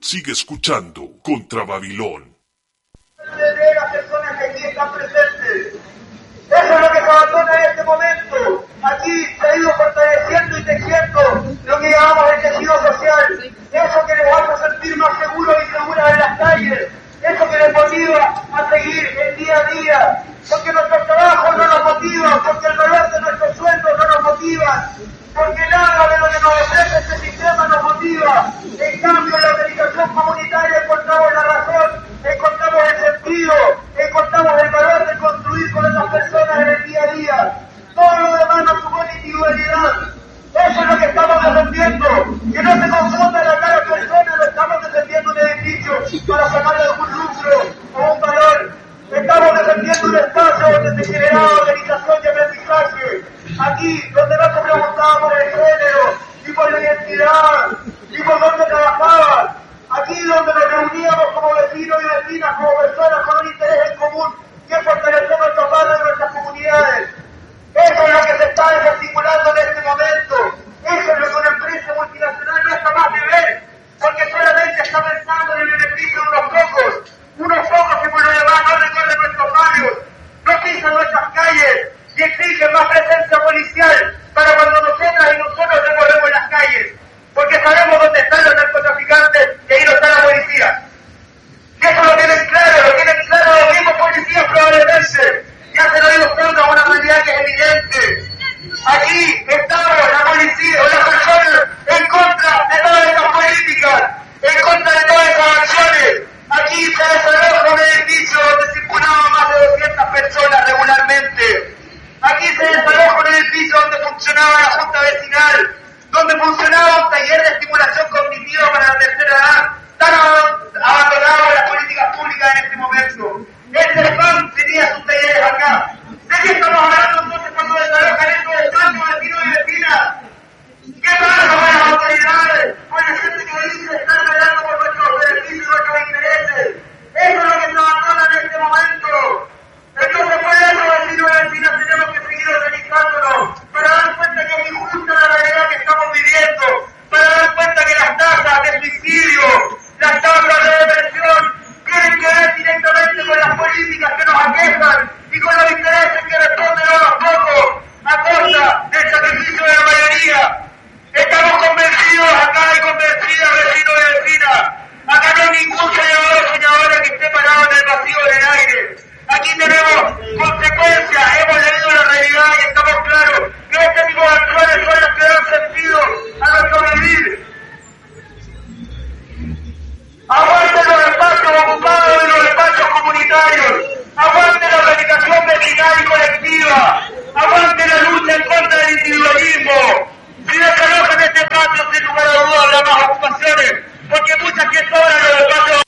sigue escuchando Contra Babilón. De las personas que aquí están presentes. Eso es lo que se abandona en este momento. Aquí se ha ido fortaleciendo y tejiendo lo que llamamos el tejido social. Eso que les hace sentir más seguros y seguras en las calles. Eso que les motiva a seguir el día a día. Porque nuestro trabajo no nos motiva, porque el valor de nuestros sueldos no nos motiva, porque nada de lo que nos ofrece este sistema nos motiva. En cambio, en la organización comunitaria encontramos la razón, encontramos el sentido, encontramos el valor de construir con otras personas en el día a día. Todo lo demás nos supone individualidad. Eso es lo que estamos defendiendo. Que no se confunda la cara persona, no estamos defendiendo un edificio para sacarle algún lucro o un valor. Estamos defendiendo un espacio donde se generaba organización y aprendizaje. Aquí, donde no se preguntaba por el género, ni por la identidad, ni por dónde trabajaban. Aquí donde nos reuníamos como vecinos y vecinas, como personas con un interés en común, que es fortalecer nuestros barrios y nuestras comunidades. Eso es lo que se está desarticulando en este momento. Eso es lo que una empresa multinacional no es capaz de ver, porque solamente está pensando en el beneficio de unos pocos que por lo demás no recorren nuestros barrios, no pisan nuestras calles y exigen más presencia policial para cuando nosotras y nosotros recorremos las calles, porque sabemos dónde están los narcotraficantes y ahí no está la policía. Y eso lo tienen claro los mismos policías probablemente. Ya se lo digo tanto a una realidad que es evidente. Aquí estamos, la policía o las personas, en contra de todas estas políticas, en contra de todas estas acciones. Aquí se desaloja un edificio donde circulaban más de 200 personas regularmente. Aquí se desaloja un edificio donde funcionaba la junta vecinal, donde funcionaba un taller de estimulación cognitiva para la tercera edad. Están abandonadas las políticas públicas en este momento. El CERFAM tenía sus talleres acá. ¿De qué estamos hablando entonces cuando desalojan estos espacios vecinos y vecinas? ¿Qué pasa con las autoridades? Con la gente que dice estar velando por nuestros beneficios y nuestros intereses. Eso es lo que se abandona en este momento. Entonces por eso, vecinos y vecinas, tenemos que seguir organizándonos para dar cuenta que es injusta la realidad que estamos viviendo, para dar cuenta que las tasas de suicidio, las tasas de depresión, tienen que ver directamente con las políticas que nos aquejan y con los intereses que responden a los pocos a costa del sacrificio de la mayoría. Estamos convencidos acá y convencidas, vecinos y vecinas. Acá no hay ningún senador o senadora que esté parado en el vacío del aire. Aquí tenemos consecuencias, hemos leído la realidad y estamos claros que este tipo de acciones son las que dan sentido a nuestro vivir. Aguante los espacios ocupados y los espacios comunitarios. Aguante la organización vecinal y colectiva. Aguante la lucha en contra del individualismo. Si desalojan este espacio, sin lugar a dudas habrá más ocupaciones, porque muchas que sobran los espacios.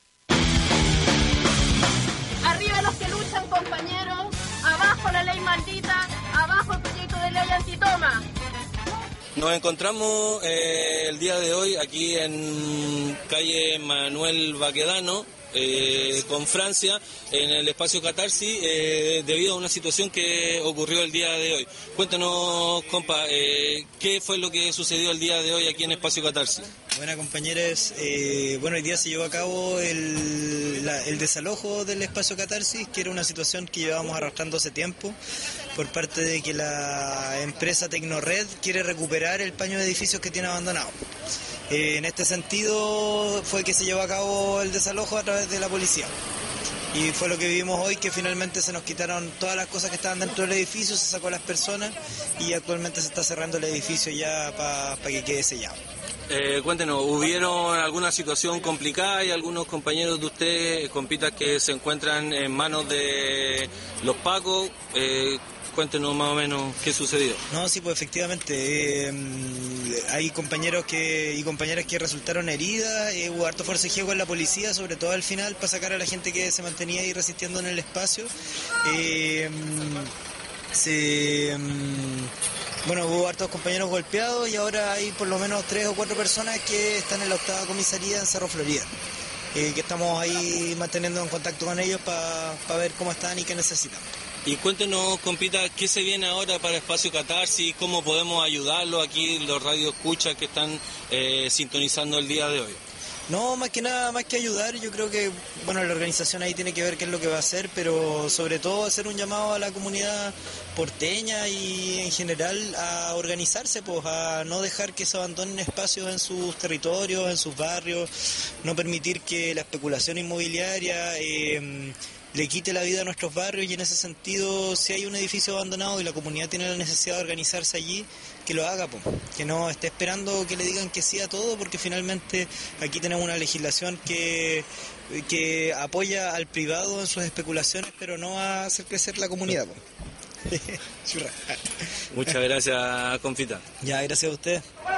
Arriba los que luchan, compañeros. Abajo la ley maldita. Abajo el proyecto de ley antitoma. Nos encontramos el día de hoy aquí en calle Manuel Baquedano, con Francia, en el espacio Catarsis, debido a una situación que ocurrió el día de hoy. Cuéntanos, compa, ¿qué fue lo que sucedió el día de hoy aquí en espacio Catarsis? Buenas, compañeros. Hoy día se llevó a cabo el desalojo del espacio Catarsis, que era una situación que llevábamos arrastrando hace tiempo, por parte de que la empresa Tecnored quiere recuperar el paño de edificios que tiene abandonado. En este sentido fue que se llevó a cabo el desalojo a través de la policía. Y fue lo que vivimos hoy, que finalmente se nos quitaron todas las cosas que estaban dentro del edificio, se sacó a las personas y actualmente se está cerrando el edificio ya para que quede sellado. Cuéntenos, ¿hubieron alguna situación complicada y algunos compañeros de ustedes, compitas, que se encuentran en manos de los pacos? Cuéntenos más o menos qué sucedió. No, sí, pues efectivamente, hay compañeros y compañeras que resultaron heridas, hubo harto forcejeo con la policía, sobre todo al final, para sacar a la gente que se mantenía ahí resistiendo en el espacio. Hubo hartos compañeros golpeados y ahora hay por lo menos 3 o 4 personas que están en la 8ª comisaría en Cerro Florida. Que estamos ahí manteniendo en contacto con ellos para ver cómo están y qué necesitan. Y cuéntenos, compita, ¿qué se viene ahora para Espacio Catarsis? ¿Cómo podemos ayudarlo aquí, los radioescuchas que están sintonizando el día de hoy? No, más que nada, más que ayudar, yo creo que, bueno, la organización ahí tiene que ver qué es lo que va a hacer, pero sobre todo hacer un llamado a la comunidad porteña y en general a organizarse, pues, a no dejar que se abandonen espacios en sus territorios, en sus barrios, no permitir que la especulación inmobiliaria le quite la vida a nuestros barrios, y en ese sentido, si hay un edificio abandonado y la comunidad tiene la necesidad de organizarse allí, que lo haga, po. Que no esté esperando que le digan que sí a todo, porque finalmente aquí tenemos una legislación que apoya al privado en sus especulaciones, pero no a hacer crecer la comunidad, po. Muchas gracias, Confita. Ya, gracias a usted.